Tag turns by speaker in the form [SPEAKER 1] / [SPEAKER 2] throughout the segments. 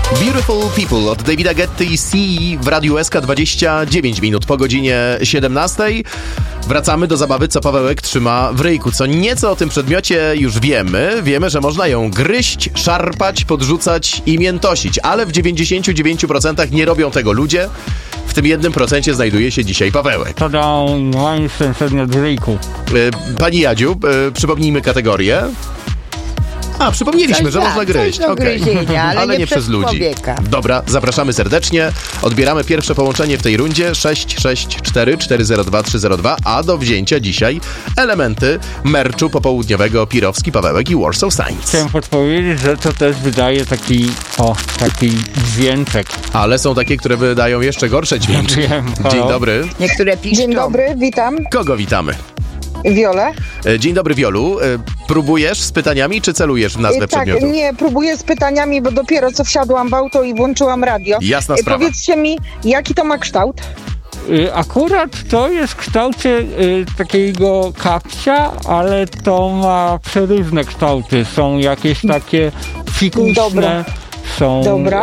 [SPEAKER 1] Beautiful People od Davida Guetty i C w Radiu SK 29 minut po godzinie 17. Wracamy do zabawy, co Pawełek trzyma w ryjku. Co nieco o tym przedmiocie już wiemy. Wiemy, że można ją gryźć, szarpać, podrzucać i miętosić, ale w 99% nie robią tego ludzie. W tym 1% znajduje się dzisiaj Pawełek.
[SPEAKER 2] To mam ten przedmiot w ryjku.
[SPEAKER 1] Pani Jadziu, przypomnijmy kategorię. Przypomnieliśmy, że można gryźć.
[SPEAKER 3] Okay. Ale nie przez ludzi. Człowieka.
[SPEAKER 1] Dobra, zapraszamy serdecznie. Odbieramy pierwsze połączenie w tej rundzie 664 402 302, a do wzięcia dzisiaj elementy merczu popołudniowego Pirowski, Pawełek i Warsaw Science.
[SPEAKER 2] Chciałem podpowiedzieć, że to też wydaje taki dźwięczek.
[SPEAKER 1] Ale są takie, które wydają jeszcze gorsze dźwięki. Dzień dobry.
[SPEAKER 3] Niektóre piszczą.
[SPEAKER 4] Dzień dobry, witam.
[SPEAKER 1] Kogo witamy?
[SPEAKER 4] Wiolę.
[SPEAKER 1] Dzień dobry, Wiolu. Próbujesz z pytaniami, czy celujesz w nazwę przedmiotu?
[SPEAKER 4] Tak, nie, próbuję z pytaniami, bo dopiero co wsiadłam w auto i włączyłam radio.
[SPEAKER 1] Jasna sprawa.
[SPEAKER 4] Powiedzcie mi, jaki to ma kształt?
[SPEAKER 2] Akurat to jest w kształcie takiego kapcia, ale to ma przeróżne kształty. Są jakieś takie fikuśne.
[SPEAKER 4] Dobra.
[SPEAKER 2] Są...
[SPEAKER 4] Dobra.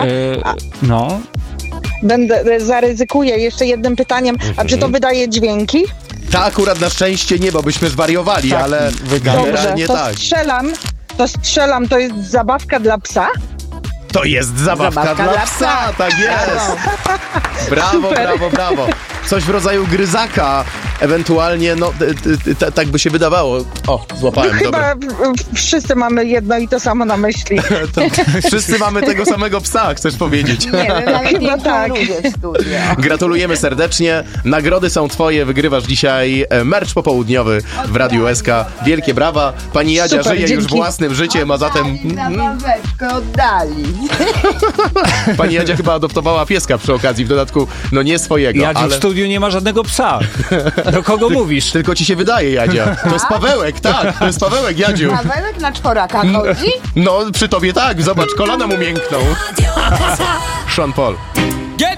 [SPEAKER 4] Zaryzykuję jeszcze jednym pytaniem. A czy to wydaje dźwięki?
[SPEAKER 1] Ta akurat na szczęście nie, bo byśmy zwariowali,
[SPEAKER 2] Tak,
[SPEAKER 1] ale
[SPEAKER 4] Dobrze,
[SPEAKER 1] nie
[SPEAKER 4] to
[SPEAKER 1] tak.
[SPEAKER 4] strzelam, to jest zabawka dla psa?
[SPEAKER 1] To jest zabawka dla psa, tak jest. Brawo, brawo. Coś w rodzaju gryzaka, ewentualnie, tak by się wydawało. O, złapałem,
[SPEAKER 4] Chyba wszyscy mamy jedno i to samo na myśli.
[SPEAKER 1] Wszyscy mamy tego samego psa, chcesz powiedzieć.
[SPEAKER 3] Nie,
[SPEAKER 4] Chyba tak.
[SPEAKER 1] Gratulujemy serdecznie. Nagrody są twoje. Wygrywasz dzisiaj mercz popołudniowy w Radiu SK. Wielkie brawa. Pani Jadzia
[SPEAKER 4] Super,
[SPEAKER 1] żyje
[SPEAKER 4] dzięki.
[SPEAKER 1] już własnym życiem, a zatem...
[SPEAKER 3] Zabaweczkę oddali.
[SPEAKER 1] Pani Jadzia chyba adoptowała pieska przy okazji, w dodatku, nie swojego,
[SPEAKER 5] Jadziu,
[SPEAKER 1] ale...
[SPEAKER 5] w studiu nie ma żadnego psa. Do kogo mówisz?
[SPEAKER 1] Tylko ci się wydaje, Jadzia. To jest Pawełek, tak. To jest Pawełek, Jadziu.
[SPEAKER 3] Pawełek na czworaka chodzi?
[SPEAKER 1] No, przy tobie tak. Zobacz, kolana mu miękną. Sean Paul.